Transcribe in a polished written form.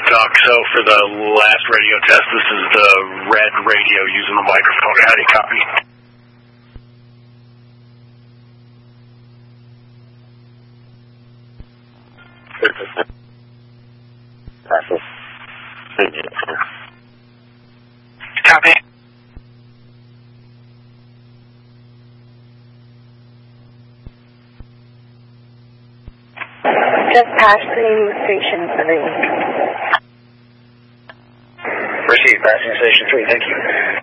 Doc. So for the last radio test, this is the red radio using the microphone. How do you copy? Copy. Just passing station 3. Receive, passing station 3, thank you.